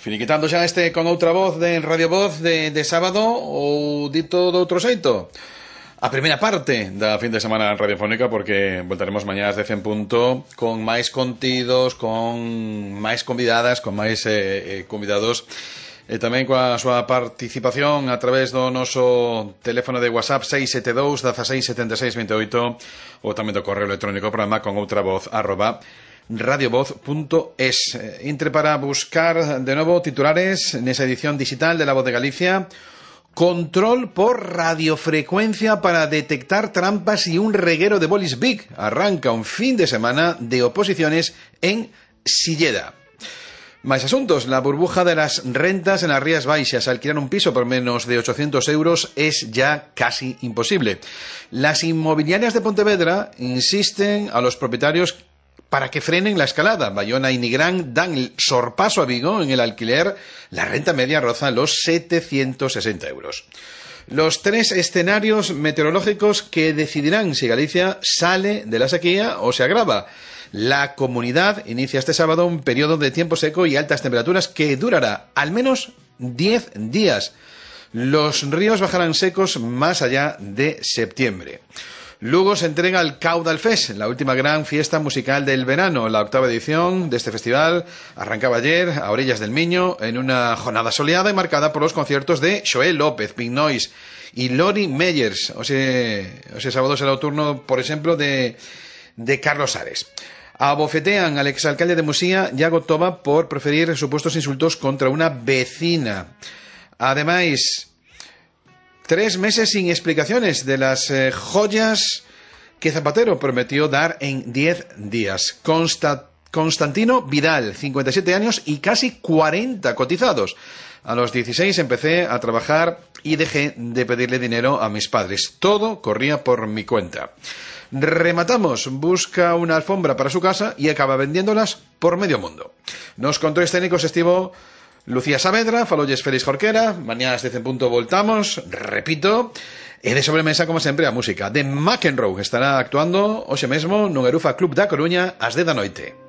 Finiquitando xa con outra voz de Radio Voz de sábado, ou dito de outro xeito, a primeira parte da fin de semana radiofónica, porque voltaremos mañás de 100 punto con máis contidos, con máis convidadas, con máis convidados, e tamén coa súa participación a través do noso teléfono de WhatsApp 672 16 76 28, ou tamén do correo electrónico programa con outra voz @radiovoz.es. Entre para buscar de novo titulares nesa edición digital de La Voz de Galicia. Control por radiofrecuencia para detectar trampas y un reguero de bolis big. Arranca un fin de semana de oposiciones en Silleda. Más asuntos. La burbuja de las rentas en las Rías Baixas. Alquilar un piso por menos de 800 euros es ya casi imposible. Las inmobiliarias de Pontevedra insisten a los propietarios para que frenen la escalada. Bayona y Nigrán dan el sorpaso a Vigo en el alquiler. La renta media roza los 760 euros. Los 3 escenarios meteorológicos que decidirán si Galicia sale de la sequía o se agrava. La comunidad inicia este sábado un periodo de tiempo seco y altas temperaturas que durará al menos 10 días. Los ríos bajarán secos más allá de septiembre. Lugo se entrega al Caudal Fest, la última gran fiesta musical del verano. La 8ª edición de este festival arrancaba ayer a orillas del Miño en una jornada soleada y marcada por los conciertos de Xoel López, Big Noise y Lori Meyers. O sea, sábado será el turno, por ejemplo, de Carlos Ares. Abofetean al exalcalde de Musía, Iago Toba, por preferir supuestos insultos contra una vecina. Además, 3 meses sin explicaciones de las joyas que Zapatero prometió dar en 10 días. Constantino Vidal, 57 años y casi 40 cotizados. A los 16 empecé a trabajar y dejé de pedirle dinero a mis padres. Todo corría por mi cuenta. Rematamos. Busca una alfombra para su casa y acaba vendiéndolas por medio mundo. Nos controles técnicos estivo Lucía Saavedra, falolles Félix Jorquera. Mañás de 100 punto voltamos, repito, e de sobremesa, como sempre, a música de McEnroe. Estará actuando hoxe mesmo no Erufa Club da Coruña ás 10 da noite.